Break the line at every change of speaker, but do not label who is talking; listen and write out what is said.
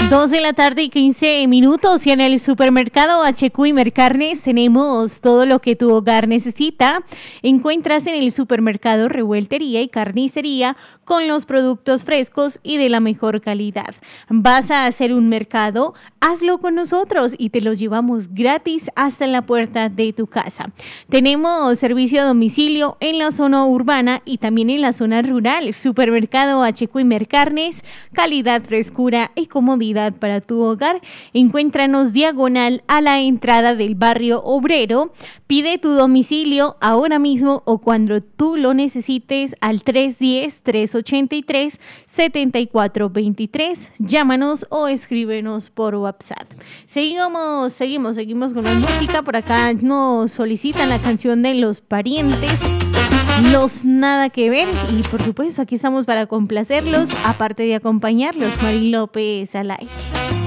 2 de la tarde y 15 minutos y en el supermercado HQ y Mercarnes tenemos todo lo que tu hogar necesita. Encuentras en el supermercado revueltería y carnicería con los productos frescos y de la mejor calidad. ¿Vas a hacer un mercado? Hazlo con nosotros y te los llevamos gratis hasta la puerta de tu casa. Tenemos servicio a domicilio en la zona urbana y también en la zona rural. Supermercado HQ y Mercarnes, calidad, frescura y comodidad para tu hogar. Encuéntranos diagonal a la entrada del barrio obrero. Pide tu domicilio ahora mismo o cuando tú lo necesites al 310-383-7423. Llámanos o escríbenos por WhatsApp. Seguimos con la música. Por acá nos solicitan la canción de Los Parientes, Los Nada Que Ver, y por supuesto aquí estamos para complacerlos, aparte de acompañarlos. Mari López al aire.